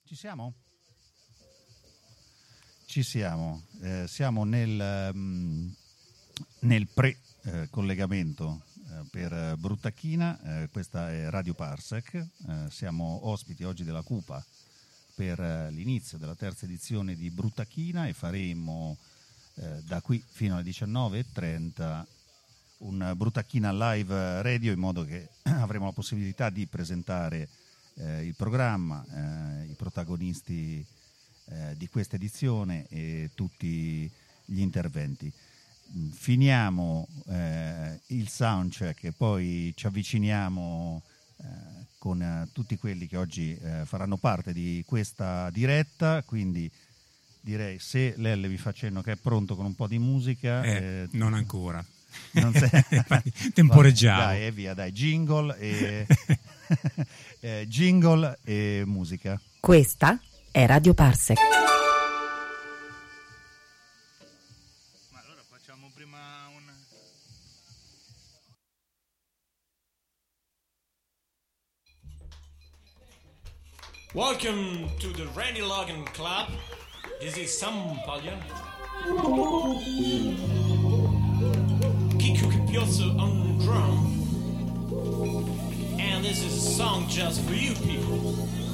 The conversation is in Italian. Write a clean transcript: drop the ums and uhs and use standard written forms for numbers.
Ci siamo? Ci siamo. Siamo nel pre-collegamento per Bruttachina. Questa è Radio Parsec. Siamo ospiti oggi della Cupa per l'inizio della terza edizione di Bruttachina e faremo da qui fino alle 19:30 un Bruttachina live radio, in modo che avremo la possibilità di presentare il programma, i protagonisti di questa edizione e tutti gli interventi. Finiamo il soundcheck e poi ci avviciniamo con tutti quelli che oggi faranno parte di questa diretta, quindi direi, se Lelle mi fa cenno che è pronto con un po' di musica. Non ancora. Non sei... Temporeggiamo. Dai, via, dai, jingle e jingle e musica. Questa è Radio Parsec. Ma allora facciamo prima un... Welcome to the Randy Logan Club. This is Sam Paglia. Kiko Capioso on drum. And this is a song just for you people.